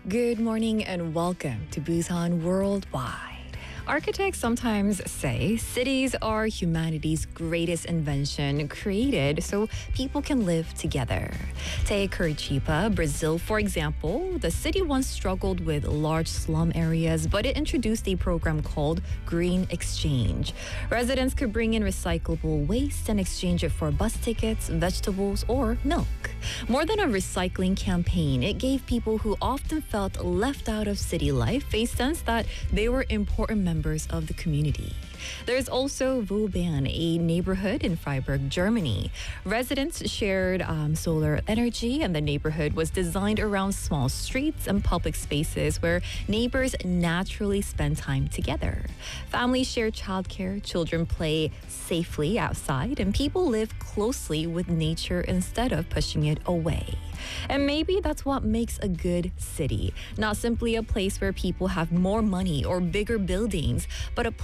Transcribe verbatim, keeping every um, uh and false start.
Good morning and welcome to Busan Worldwide. Architects sometimes say cities are humanity's greatest invention created so people can live together. Take Curitiba, Brazil, for example. The city once struggled with large slum areas, but it introduced a program called Green Exchange. Residents could bring in recyclable waste and exchange it for bus tickets, vegetables, or milk. More than a recycling campaign, it gave people who often felt left out of city life a sense that they were important members of the community. There's also Woban, a neighborhood in Freiburg, Germany. Residents shared um, solar energy, and the neighborhood was designed around small streets and public spaces where neighbors naturally spend time together. Families share childcare, children play safely outside, and people live closely with nature instead of pushing it away. And maybe that's what makes a good city. Not simply a place where people have more money or bigger buildings, but a